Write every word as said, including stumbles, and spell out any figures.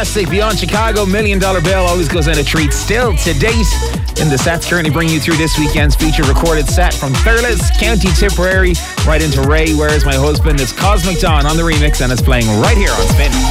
Classic Beyond Chicago, Million Dollar Bill always goes in a treat still to date. In the sets currently bringing you through this weekend's feature recorded set from Thurles, County Tipperary, right into Ray, Where's My Husband? It's Cosmic Dawn on the remix and it's playing right here on Spin.